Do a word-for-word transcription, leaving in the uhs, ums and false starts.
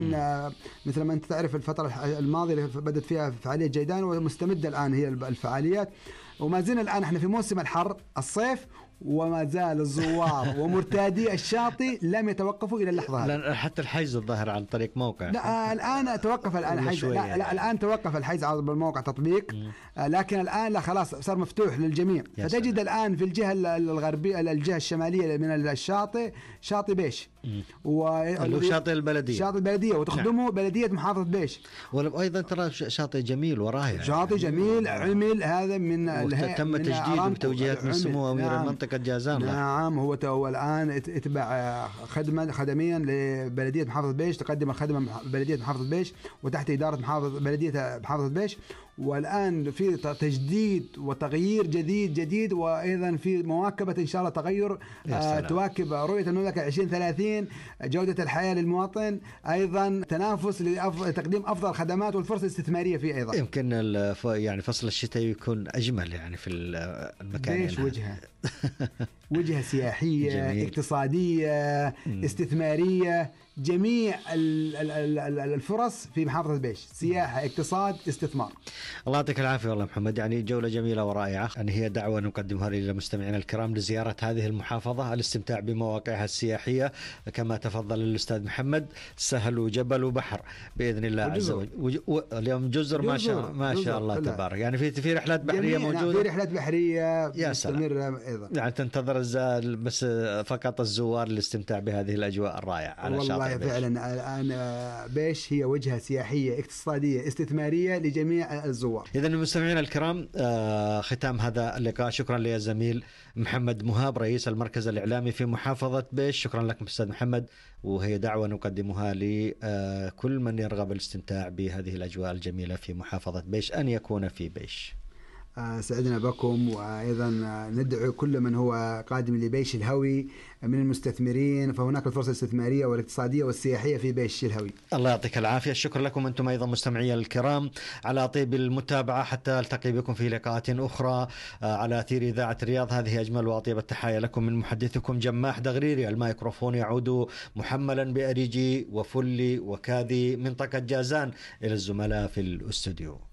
مثل ما أنت تعرف الفترة الماضية اللي بدأت فيها فعالية جيدان ومستمدة الآن هي الفعاليات، وما زلنا الآن احنا في موسم الحر الصيف، وما زال الزوار ومرتادي الشاطئ لم يتوقفوا إلى اللحظة هذه. حتى الحجز الظاهر عن طريق موقع. لا الآن توقف الآن الحجز. لا, لا يعني. الآن توقف الحجز على الموقع تطبيق. مم. لكن الآن لا خلاص صار مفتوح للجميع. فتجد سلام. الآن في الجهة الغربية الجهة الشمالية من الشاطئ شاطئ بيش. و شاطئ البلدية. شاطئ البلدية وتخدمه. نعم. بلدية محافظة بيش. وأيضا ترى شاطئ جميل وراه. يعني. شاطئ جميل عمل هذا من تم تجديده بتوجيهات من سمو أمير نعم. المنطقة جازان. نعم هو تو الآن اتبع خدمة خدميا لبلدية محافظة بيش، تقدم الخدمة بلدية محافظة بيش وتحت إدارة محافظة بلدية محافظة بيش، والآن في تجديد وتغيير جديد جديد، وأيضا في مواكبة إن شاء الله تغير آه تواكب رؤية المملكة عشرين ثلاثين، جودة الحياة للمواطن، أيضا تنافس لتقديم أفضل خدمات والفرصة الاستثمارية فيه أيضا. يمكن يعني فصل الشتاء يكون أجمل يعني في المكان. بيش وجهة وجهة سياحية جميل. اقتصادية م. استثمارية، جميع الفرص في محافظة بيش، سياحة اقتصاد استثمار. الله يعطيك العافية والله محمد، يعني جولة جميلة ورائعة، يعني هي دعوة نقدمها للمستمعين الكرام لزيارة هذه المحافظة، الاستمتاع بمواقعها السياحية كما تفضل الأستاذ محمد، سهل وجبل وبحر بإذن الله عز وجل. اليوم جزر ما شاء ما شاء الله تبارك، يعني في في رحلات بحرية موجودة. في رحلات بحرية مستمرة أيضا، يعني تنتظر الزال بس فقط الزوار للاستمتاع بهذه الأجواء الرائعة على شاطئ والله بيش. فعلا الآن بيش هي وجهة سياحية اقتصادية استثمارية لجميع الزوار. إذن المستمعين الكرام، ختام هذا اللقاء، شكرا للزميل محمد مهاب رئيس المركز الإعلامي في محافظة بيش. شكرا لكم أستاذ محمد، وهي دعوة نقدمها لكل من يرغب الاستمتاع بهذه الأجواء الجميلة في محافظة بيش أن يكون في بيش. سعدنا بكم، وأيضا ندعو كل من هو قادم لبيش الهوي من المستثمرين، فهناك الفرصة الاستثمارية والاقتصادية والسياحية في بيش الهوي. الله يعطيك العافية. الشكر لكم أنتم أيضا مستمعي الكرام على طيب المتابعة، حتى ألتقي بكم في لقاءات أخرى على أثير إذاعة الرياض. هذه أجمل وأطيب التحايا لكم من محدثكم جماح دغريري. الميكروفون يعود محملا بأريجي وفلي وكاذي منطقة جازان إلى الزملاء في الاستوديو.